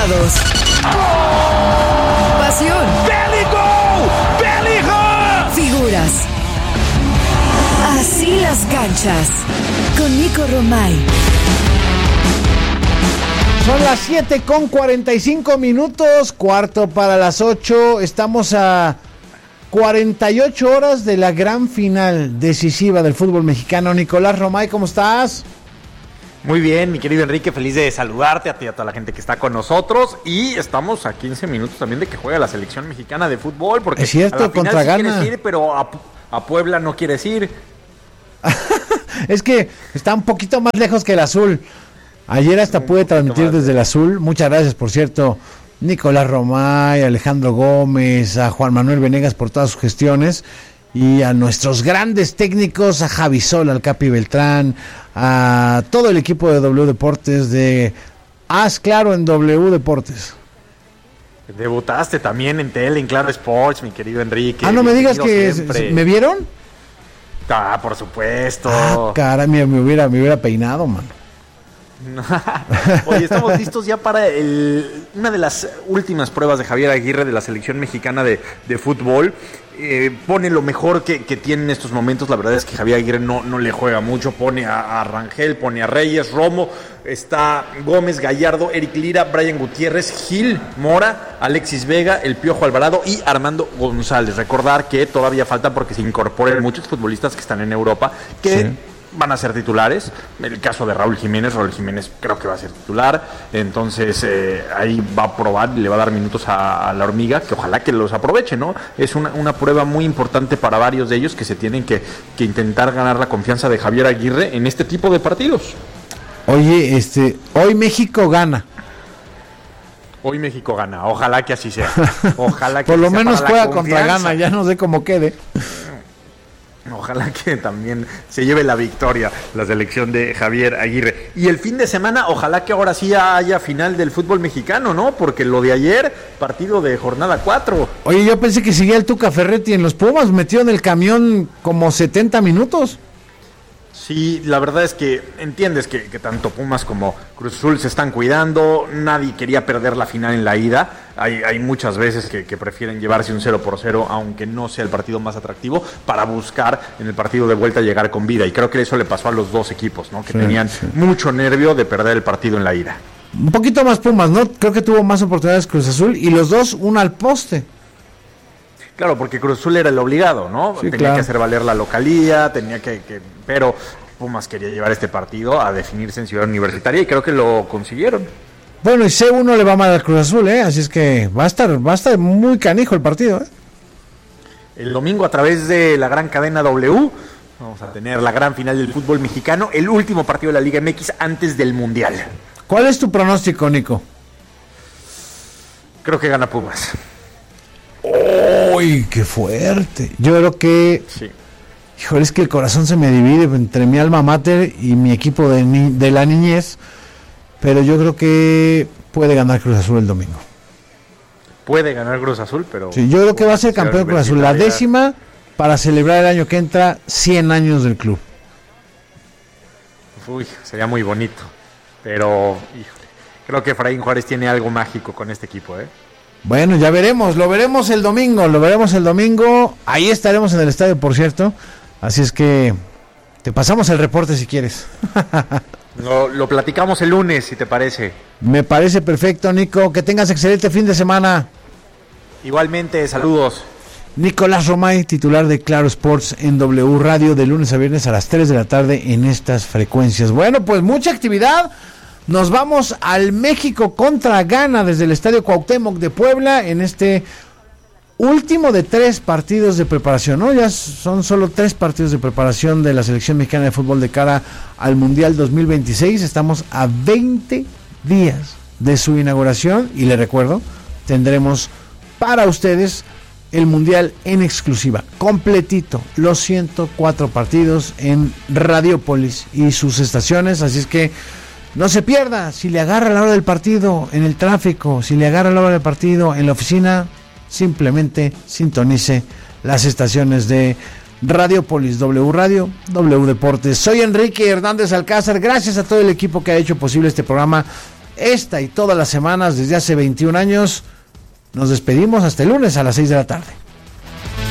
Resultados. Pasión. Figuras. Así las canchas. Con Nico Romay. Son las 7:45, cuarto para las 8. Estamos a 48 horas de la gran final decisiva del fútbol mexicano. Nicolás Romay, ¿cómo estás? Muy bien, mi querido Enrique, feliz de saludarte a ti y a toda la gente que está con nosotros. Y estamos a 15 minutos también de que juega la selección mexicana de fútbol. Porque es cierto, a la final contra sí Ghana. quieres ir, pero a Puebla no quieres ir. Es que está un poquito más lejos que el azul. Ayer hasta pude transmitir desde el azul. Muchas gracias, por cierto, Nicolás Romay, Alejandro Gómez, a Juan Manuel Venegas por todas sus gestiones. Y a nuestros grandes técnicos, a Javi Sol, al Capi Beltrán, a todo el equipo de W Deportes, de Haz Claro en W Deportes. Debutaste también en tele, en Claro Sports, mi querido Enrique. No me digas que siempre. ¿Me vieron? Por supuesto. Cara, me hubiera peinado, mano. Oye, estamos listos ya para una de las últimas pruebas de Javier Aguirre de la selección mexicana de fútbol. Pone lo mejor que tiene en estos momentos. La verdad es que Javier Aguirre no le juega mucho. Pone a Rangel, pone a Reyes, Romo, está Gómez, Gallardo, Eric Lira, Brian Gutiérrez, Gil, Mora, Alexis Vega, El Piojo Alvarado y Armando González. Recordar que todavía faltan porque se incorporan muchos futbolistas que están en Europa que sí van a ser titulares. El caso de Raúl Jiménez creo que va a ser titular. Entonces ahí va a probar y le va a dar minutos a la hormiga, que ojalá que los aproveche, ¿no? Es una prueba muy importante para varios de ellos que se tienen que intentar ganar la confianza de Javier Aguirre en este tipo de partidos. Oye, hoy México gana. Hoy México gana, ojalá que así sea. Ojalá que por lo menos juega contra Ghana, ya no sé cómo quede. Ojalá que también se lleve la victoria la selección de Javier Aguirre. Y el fin de semana, ojalá que ahora sí haya final del fútbol mexicano, ¿no? Porque lo de ayer, partido de jornada 4. Oye, yo pensé que seguía el Tuca Ferretti en los Pumas, metió en el camión como 70 minutos. Sí, la verdad es que entiendes que tanto Pumas como Cruz Azul se están cuidando. Nadie quería perder la final en la ida. Hay muchas veces que prefieren llevarse un 0-0, aunque no sea el partido más atractivo, para buscar en el partido de vuelta llegar con vida. Y creo que eso le pasó a los dos equipos, ¿no? Que tenían mucho nervio de perder el partido en la ida. Un poquito más Pumas, ¿no? Creo que tuvo más oportunidades Cruz Azul y los dos una al poste. Claro, porque Cruz Azul era el obligado, ¿no? Sí, tenía que hacer valer la localía, pero Pumas quería llevar este partido a definirse en Ciudad Universitaria y creo que lo consiguieron. Bueno, y C1 le va mal al Cruz Azul, así es que va a estar muy canijo el partido, El domingo a través de la gran cadena W vamos a tener la gran final del fútbol mexicano, el último partido de la Liga MX antes del Mundial. ¿Cuál es tu pronóstico, Nico? Creo que gana Pumas. ¡Uy, qué fuerte! Yo creo que... Sí. Híjole, es que el corazón se me divide entre mi alma mater y mi equipo de la niñez, pero yo creo que puede ganar Cruz Azul el domingo. Puede ganar Cruz Azul, pero... Sí, yo creo que va a ser campeón Cruz Azul, la 10ª, para celebrar el año que entra 100 años del club. Uy, sería muy bonito, pero híjole, creo que Efraín Juárez tiene algo mágico con este equipo, Bueno, ya veremos, lo veremos el domingo, ahí estaremos en el estadio, por cierto, así es que te pasamos el reporte si quieres. Lo platicamos el lunes, si te parece. Me parece perfecto, Nico, que tengas excelente fin de semana. Igualmente, saludos. Nicolás Romay, titular de Claro Sports en W Radio, de lunes a viernes a las 3 de la tarde en estas frecuencias. Bueno, pues mucha actividad. Nos vamos al México contra Ghana desde el Estadio Cuauhtémoc de Puebla en este último de 3 partidos de preparación, ¿no? Ya son solo 3 partidos de preparación de la selección mexicana de fútbol de cara al Mundial 2026. Estamos a 20 días de su inauguración y le recuerdo, tendremos para ustedes el Mundial en exclusiva, completito, los 104 partidos en Radiopolis y sus estaciones, así es que no se pierda. Si le agarra la hora del partido en el tráfico, si le agarra la hora del partido en la oficina, simplemente sintonice las estaciones de Radiopolis, W Radio, W Deportes. Soy Enrique Hernández Alcázar, gracias a todo el equipo que ha hecho posible este programa esta y todas las semanas desde hace 21 años. Nos despedimos hasta el lunes a las 6 de la tarde.